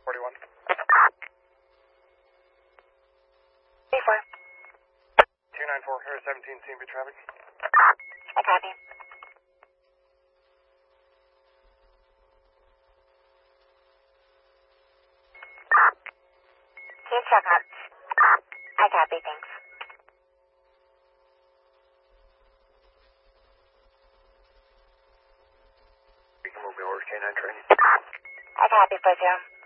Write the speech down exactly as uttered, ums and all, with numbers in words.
forty-one. B four. two nine four, Air seventeen, C M B traffic. I copy. Here's truck up. I copy, thanks. We can move the orders, K nine training. I copy, four zero.